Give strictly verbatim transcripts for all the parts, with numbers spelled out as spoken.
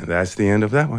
And that's the end of that one.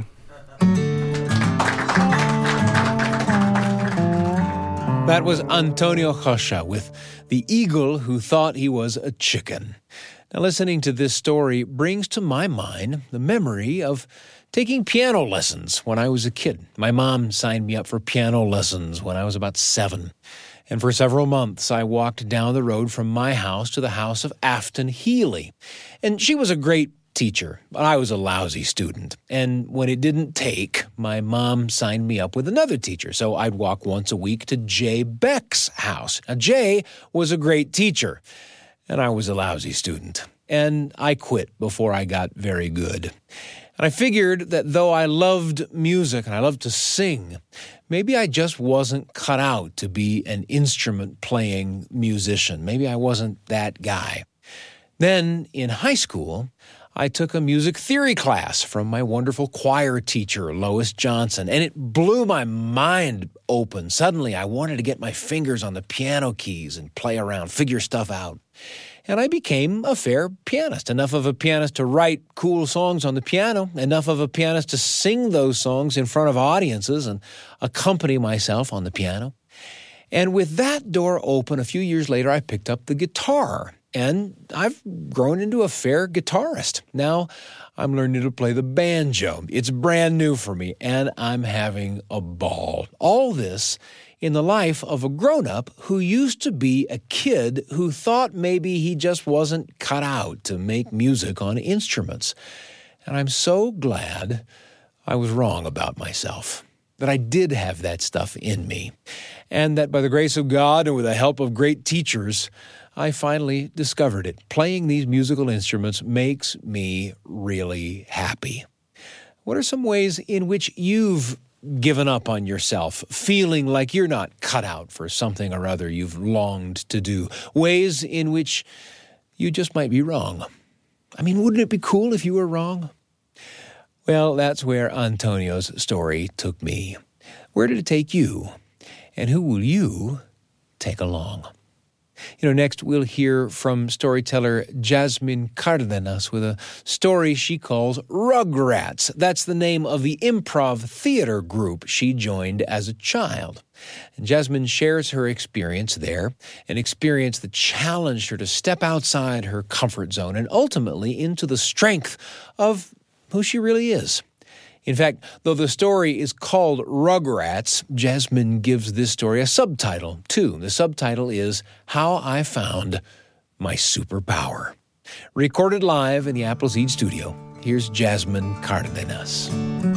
That was Antonio Rocha with The Eagle Who Thought He Was a Chicken. Now, listening to this story brings to my mind the memory of taking piano lessons when I was a kid. My mom signed me up for piano lessons when I was about seven. And for several months, I walked down the road from my house to the house of Afton Healy. And she was a great teacher, but I was a lousy student. And when it didn't take, my mom signed me up with another teacher. So I'd walk once a week to Jay Beck's house. Now, Jay was a great teacher, and I was a lousy student. And I quit before I got very good. And I figured that though I loved music and I loved to sing, maybe I just wasn't cut out to be an instrument-playing musician. Maybe I wasn't that guy. Then, in high school, I took a music theory class from my wonderful choir teacher, Lois Johnson, and it blew my mind open. Suddenly, I wanted to get my fingers on the piano keys and play around, figure stuff out. And I became a fair pianist, enough of a pianist to write cool songs on the piano, enough of a pianist to sing those songs in front of audiences and accompany myself on the piano. And with that door open, a few years later, I picked up the guitar. And I've grown into a fair guitarist. Now I'm learning to play the banjo. It's brand new for me, and I'm having a ball. All this in the life of a grown-up who used to be a kid who thought maybe he just wasn't cut out to make music on instruments. And I'm so glad I was wrong about myself, that I did have that stuff in me, and that by the grace of God and with the help of great teachers, I finally discovered it. Playing these musical instruments makes me really happy. What are some ways in which you've given up on yourself, feeling like you're not cut out for something or other you've longed to do? Ways in which you just might be wrong. I mean, wouldn't it be cool if you were wrong? Well, that's where Antonio's story took me. Where did it take you? And who will you take along? You know, next we'll hear from storyteller Jasmine Cardenas with a story she calls Rugrats. That's the name of the improv theater group she joined as a child. And Jasmine shares her experience there, an experience that challenged her to step outside her comfort zone and ultimately into the strength of who she really is. In fact, though the story is called Rugrats, Jasmine gives this story a subtitle, too. The subtitle is How I Found My Superpower. Recorded live in the Appleseed studio, here's Jasmine Cardenas.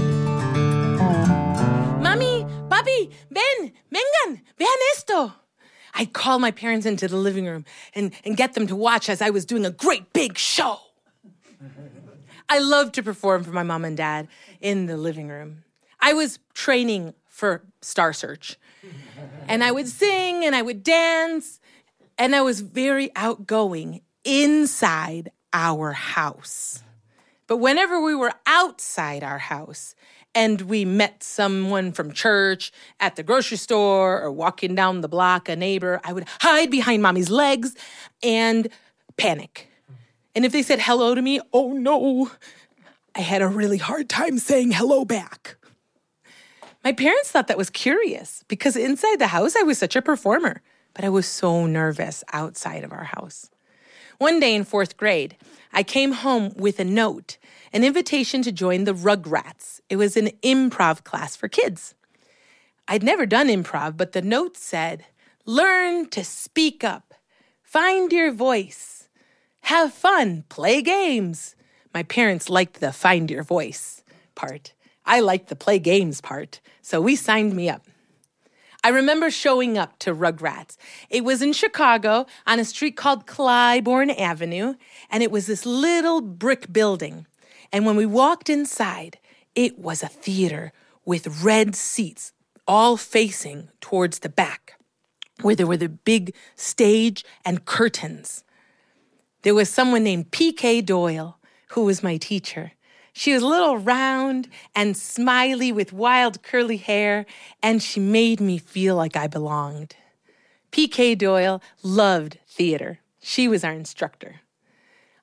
Mami, papi, ven, vengan, vean esto. I'd call my parents into the living room and, and get them to watch as I was doing a great big show. I loved to perform for my mom and dad in the living room. I was training for Star Search. And I would sing and I would dance. And I was very outgoing inside our house. But whenever we were outside our house and we met someone from church, at the grocery store, or walking down the block, a neighbor, I would hide behind mommy's legs and panic. And if they said hello to me, oh no, I had a really hard time saying hello back. My parents thought that was curious because inside the house, I was such a performer, but I was so nervous outside of our house. One day in fourth grade, I came home with a note, an invitation to join the Rugrats. It was an improv class for kids. I'd never done improv, but the note said, learn to speak up, find your voice, have fun, play games. My parents liked the find your voice part. I liked the play games part, so we signed me up. I remember showing up to Rugrats. It was in Chicago on a street called Clybourne Avenue, and it was this little brick building. And when we walked inside, it was a theater with red seats all facing towards the back, where there were the big stage and curtains. There was someone named P K Doyle, who was my teacher. She was a little round and smiley with wild curly hair, and she made me feel like I belonged. P K Doyle loved theater. She was our instructor.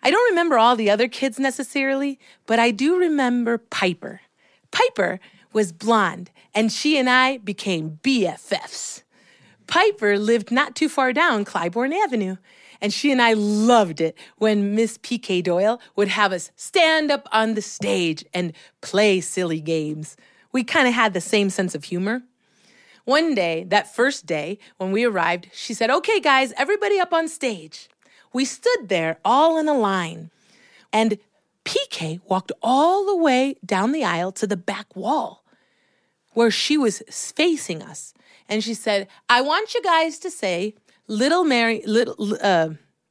I don't remember all the other kids necessarily, but I do remember Piper. Piper was blonde, and she and I became B F Fs. Piper lived not too far down Clybourne Avenue, and she and I loved it when Miss P K Doyle would have us stand up on the stage and play silly games. We kind of had the same sense of humor. One day, that first day, when we arrived, she said, "Okay, guys, everybody up on stage." We stood there all in a line, and P K walked all the way down the aisle to the back wall where she was facing us. And she said, "I want you guys to say, Little Mary, little, uh,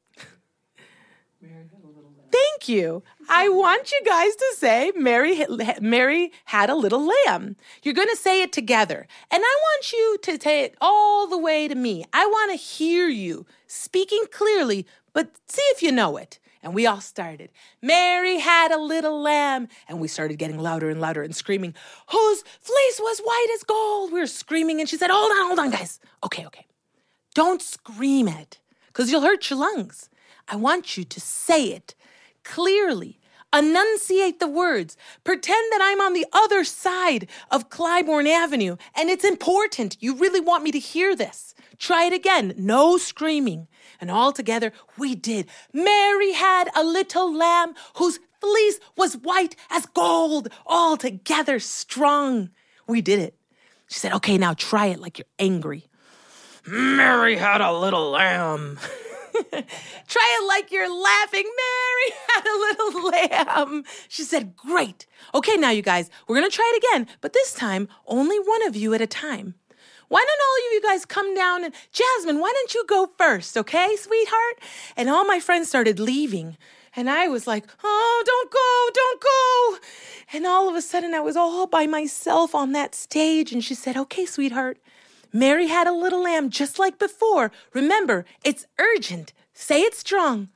thank you. I want you guys to say, Mary, Mary had a little lamb. You're going to say it together. And I want you to say it all the way to me. I want to hear you speaking clearly, but see if you know it." And we all started, "Mary had a little lamb." And we started getting louder and louder and screaming, "Whose fleece was white as gold?" We were screaming, and she said, "Hold on, hold on, guys. Okay, okay. Don't scream it, because you'll hurt your lungs. I want you to say it clearly. Enunciate the words. Pretend that I'm on the other side of Clybourne Avenue, and it's important. You really want me to hear this. Try it again. No screaming." And all together, we did. "Mary had a little lamb whose fleece was white as gold." All together, strong. We did it. She said, "Okay, now try it like you're angry." "Mary had a little lamb." "Try it like you're laughing." "Mary had a little lamb." She said, "Great. Okay, now you guys, we're going to try it again, but this time only one of you at a time. Why don't all of you guys come down and, Jasmine, why don't you go first, okay, sweetheart?" And all my friends started leaving. And I was like, "Oh, don't go, don't go." And all of a sudden I was all by myself on that stage. And she said, "Okay, sweetheart, Mary had a little lamb just like before. Remember, it's urgent. Say it strong."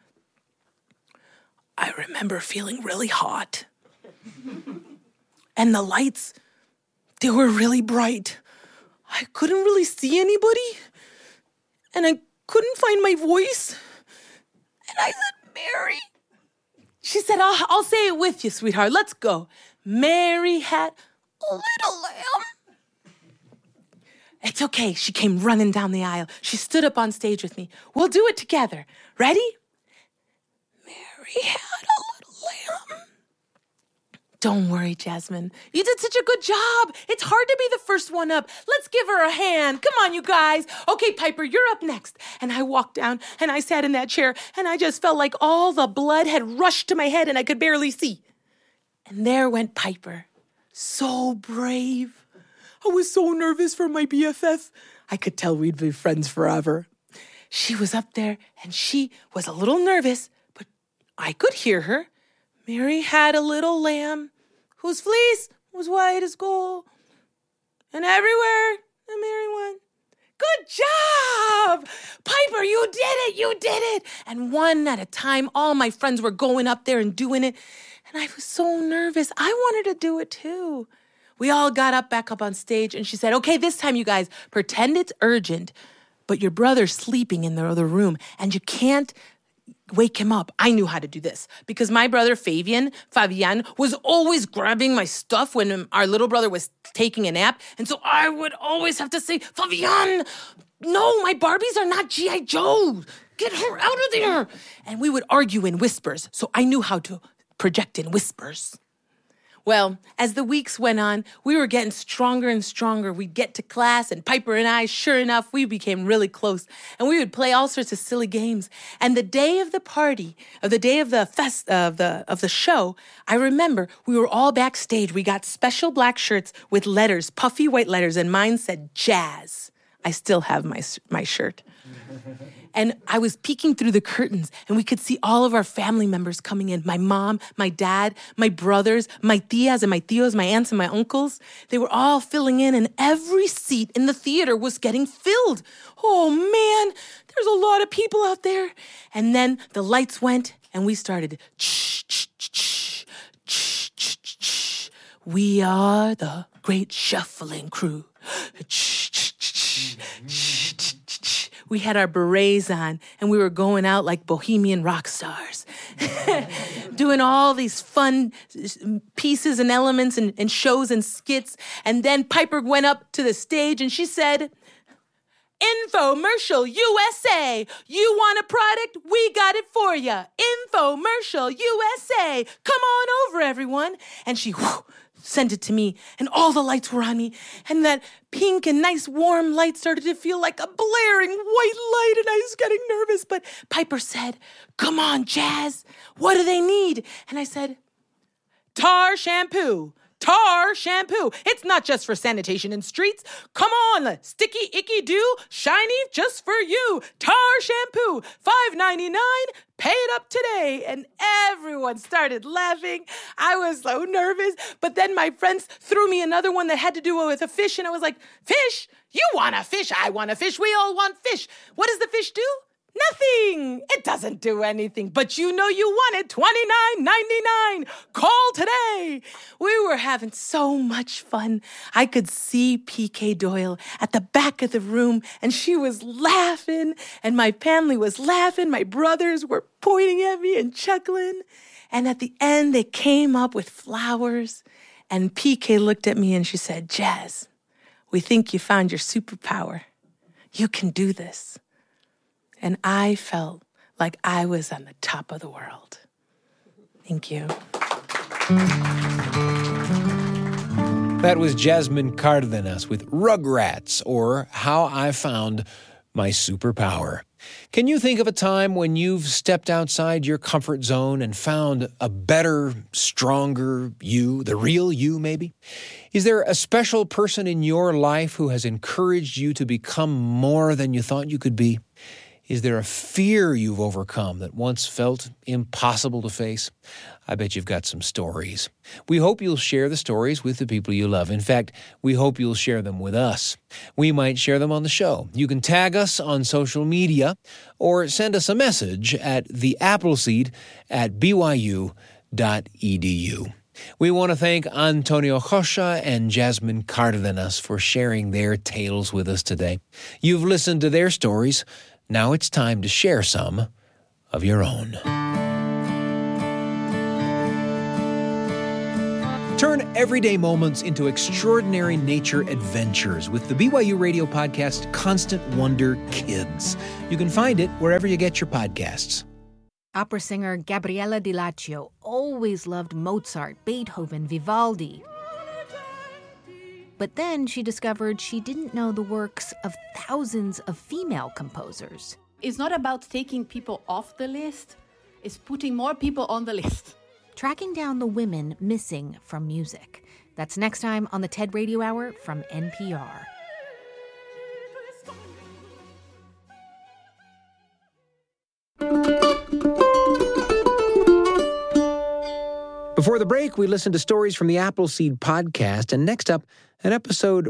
I remember feeling really hot. And the lights, they were really bright. I couldn't really see anybody, and I couldn't find my voice. And I said, "Mary." She said, I'll, I'll say it with you, sweetheart. Let's go. "Mary had a little lamb." It's okay. She came running down the aisle. She stood up on stage with me. "We'll do it together. Ready?" "Mary had a little lamb." Don't worry, Jasmine. You did such a good job. It's hard to be the first one up. Let's give her a hand. Come on, you guys. Okay, Piper, you're up next. And I walked down and I sat in that chair and I just felt like all the blood had rushed to my head and I could barely see. And there went Piper. So brave. I was so nervous for my B F F. I could tell we'd be friends forever. She was up there and she was a little nervous, but I could hear her. "Mary had a little lamb whose fleece was white as gold, and everywhere a Mary went." Good job! Piper, you did it, you did it. And one at a time, all my friends were going up there and doing it. And I was so nervous. I wanted to do it too. We all got up back up on stage and she said, "Okay, this time you guys, pretend it's urgent, but your brother's sleeping in the other room and you can't wake him up." I knew how to do this because my brother Fabian, Fabian, was always grabbing my stuff when our little brother was taking a nap. And so I would always have to say, "Fabian, no, my Barbies are not G I Joe. Get her out of there." And we would argue in whispers. So I knew how to project in whispers. Well, as the weeks went on, we were getting stronger and stronger. We'd get to class, and Piper and I, sure enough, we became really close. And we would play all sorts of silly games. And the day of the party, of the day of the fest, of the of the show, I remember we were all backstage. We got special black shirts with letters, puffy white letters, and mine said Jazz. I still have my my shirt. And I was peeking through the curtains and we could see all of our family members coming in. My mom, my dad, my brothers, my tias and my tios, my aunts and my uncles. They were all filling in and every seat in the theater was getting filled. Oh man, there's a lot of people out there. And then the lights went and we started. Shh, shh, shh, shh, shh, shh. We are the great shuffling crew. Shh, shh, shh, shh, shh. we had our berets on, and we were going out like bohemian rock stars, doing all these fun pieces and elements and, and shows and skits. And then Piper went up to the stage and she said, "Infomercial U S A. You want a product? We got it for you. Infomercial U S A. Come on over, everyone." And she whew, sent it to me, and all the lights were on me, and that pink and nice warm light started to feel like a blaring white light, and I was getting nervous. But Piper said, "Come on, Jazz. What do they need?" And I said, "Tar shampoo. Tar shampoo. It's not just for sanitation in streets. Come on, sticky, icky, do, shiny, just for you. Tar shampoo, five ninety-nine. Pay it up today." And everyone started laughing. I was so nervous. But then my friends threw me another one that had to do with a fish, and I was like, "Fish? You want a fish? I want a fish. We all want fish. What does the fish do? Nothing. It doesn't do anything. But you know you want it. twenty-nine ninety-nine. Call today." We were having so much fun. I could see P K Doyle at the back of the room, and she was laughing, and my family was laughing. My brothers were pointing at me and chuckling. And at the end, they came up with flowers, and P K looked at me and she said, "Jazz, we think you found your superpower. You can do this." And I felt like I was on the top of the world. Thank you. That was Jasmine Cardenas with Rugrats, or How I Found My Superpower. Can you think of a time when you've stepped outside your comfort zone and found a better, stronger you, the real you maybe? Is there a special person in your life who has encouraged you to become more than you thought you could be? Is there a fear you've overcome that once felt impossible to face? I bet you've got some stories. We hope you'll share the stories with the people you love. In fact, we hope you'll share them with us. We might share them on the show. You can tag us on social media or send us a message at the Appleseed at b y u dot e d u. We want to thank Antonio Rocha and Jasmine Cardenas for sharing their tales with us today. You've listened to their stories. Now it's time to share some of your own. Turn everyday moments into extraordinary nature adventures with the B Y U radio podcast Constant Wonder Kids. You can find it wherever you get your podcasts. Opera singer Gabriella Di Laccio always loved Mozart, Beethoven, Vivaldi. But then she discovered she didn't know the works of thousands of female composers. It's not about taking people off the list, it's putting more people on the list. Tracking down the women missing from music. That's next time on the TED Radio Hour from N P R. Before the break, we listened to stories from the Appleseed podcast, and next up, an episode